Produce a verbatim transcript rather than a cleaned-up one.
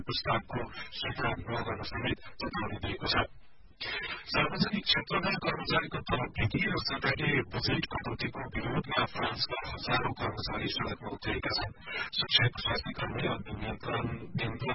प्रस्तावको स्वीकार नगर्न समेत चेतावनी दिएको छ। सार्वजनिक क्षेत्रका कर्मचारीको तलब वृद्धि र सरकारले बजेट कटौतीको विरोधमा फ्रान्सका हजारौं कर्मचारी सड़कमा उत्रिएका छन्। शिक्षक, स्वास्थ्य कर्मी, अग्नि नियन्त्रण